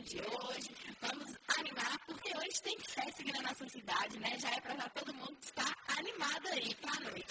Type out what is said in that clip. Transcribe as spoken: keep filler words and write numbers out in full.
de hoje. Vamos animar, porque hoje tem festa aqui na nossa cidade, né? Já é para todo mundo estar animado aí para a noite.